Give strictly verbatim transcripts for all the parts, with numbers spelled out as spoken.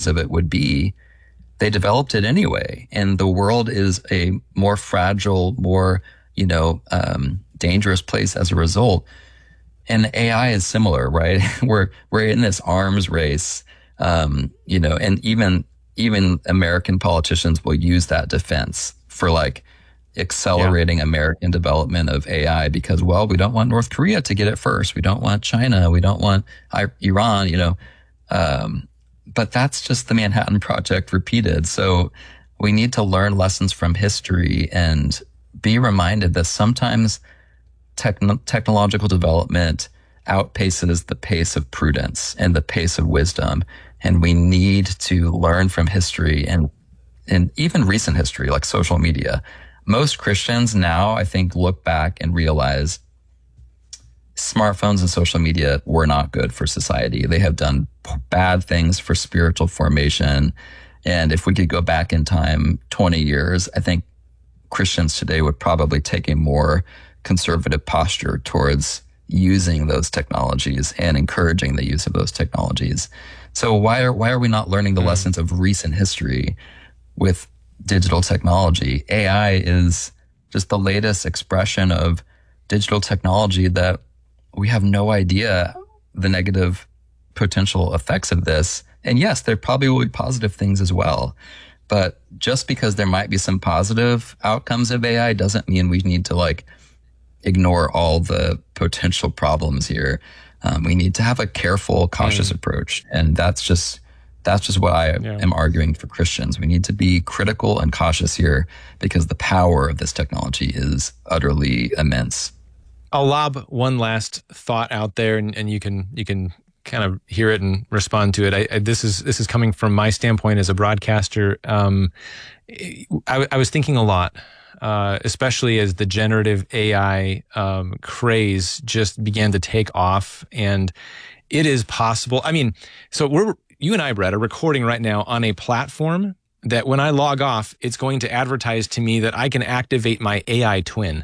of it would be, they developed it anyway. And the world is a more fragile, more, you know, um, dangerous place as a result. And A I is similar, right? we're, we're in this arms race, um, you know, and even, even American politicians will use that defense for like accelerating yeah. American development of A I because, well, we don't want North Korea to get it first. We don't want China. We don't want Iran, you know, um, but that's just the Manhattan Project repeated. So we need to learn lessons from history and be reminded that sometimes techn- technological development outpaces the pace of prudence and the pace of wisdom. And we need to learn from history and, and even recent history, like social media. Most Christians now, I think, look back and realize smartphones and social media were not good for society. They have done bad things for spiritual formation. And if we could go back in time twenty years, I think Christians today would probably take a more conservative posture towards using those technologies and encouraging the use of those technologies. So why are, why are we not learning the mm. lessons of recent history with digital technology? A I is just the latest expression of digital technology that we have no idea the negative potential effects of this. And yes, there probably will be positive things as well. But just because there might be some positive outcomes of A I doesn't mean we need to like ignore all the potential problems here. Um, we need to have a careful, cautious mm. approach. And that's just, that's just what I yeah. am arguing for Christians. We need to be critical and cautious here because the power of this technology is utterly immense. I'll lob one last thought out there, and, and you can you can kind of hear it and respond to it. I, I, this is this is coming from my standpoint as a broadcaster. Um, I, I was thinking a lot, uh, especially as the generative A I um, craze just began to take off, and it is possible. I mean, so we're you and I, Brett, are recording right now on a platform that when I log off, it's going to advertise to me that I can activate my A I twin.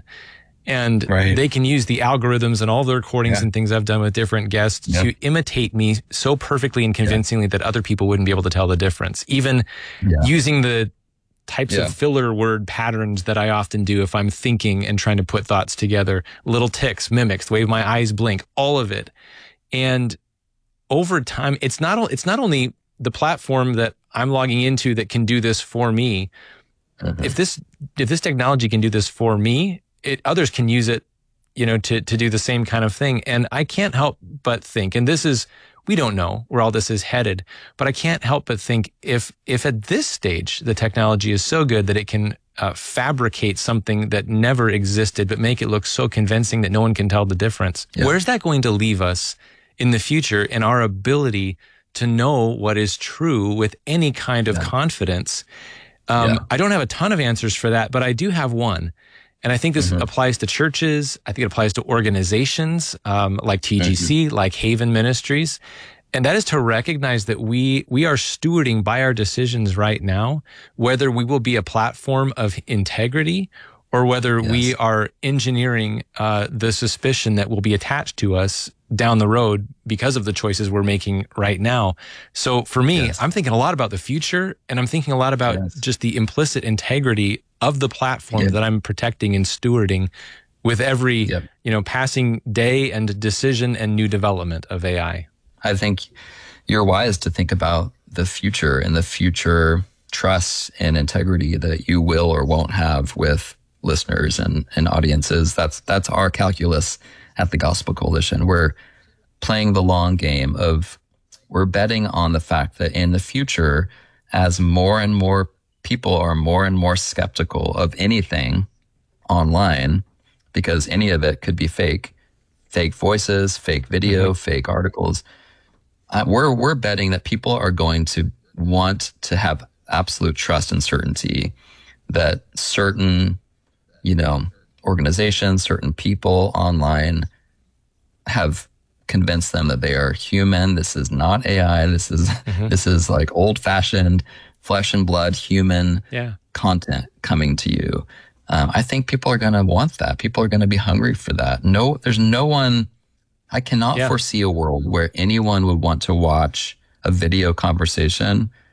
And right. they can use the algorithms and all the recordings yeah. and things I've done with different guests yep. to imitate me so perfectly and convincingly yeah. that other people wouldn't be able to tell the difference. Even yeah. using the types yeah. of filler word patterns that I often do if I'm thinking and trying to put thoughts together, little ticks, mimics, the way my eyes blink, all of it. And over time, it's not, it's not only the platform that I'm logging into that can do this for me. Mm-hmm. If this, if this technology can do this for me, It, others can use it, you know, to, to do the same kind of thing. And I can't help but think, and this is, we don't know where all this is headed, but I can't help but think if, if at this stage, the technology is so good that it can uh, fabricate something that never existed, but make it look so convincing that no one can tell the difference. Yeah. Where's that going to leave us in the future in our ability to know what is true with any kind of yeah. confidence? Um, yeah. I don't have a ton of answers for that, but I do have one. And I think this mm-hmm. applies to churches. I think it applies to organizations um, like T G C, mm-hmm. like Haven Ministries. And that is to recognize that we we are stewarding by our decisions right now, whether we will be a platform of integrity or whether yes. we are engineering uh, the suspicion that will be attached to us down the road because of the choices we're making right now. So for me, yes. I'm thinking a lot about the future, and I'm thinking a lot about yes. just the implicit integrity of the platform yep. that I'm protecting and stewarding with every, yep. you know, passing day and decision and new development of A I. I think you're wise to think about the future and the future trust and integrity that you will or won't have with listeners and, and audiences. That's, that's our calculus at the Gospel Coalition. We're playing the long game of, we're betting on the fact that in the future, as more and more people are more and more skeptical of anything online, because any of it could be fake, fake voices, fake video, mm-hmm. fake articles. Uh, we're we're betting that people are going to want to have absolute trust and certainty that certain, you know, organizations, certain people online have convinced them that they are human. This is not A I. This is mm-hmm. this is like old-fashioned flesh and blood human yeah. content coming to you. Um, I think people are going to want that. People are going to be hungry for that. No, there's no one, I cannot yeah. foresee a world where anyone would want to watch a video conversation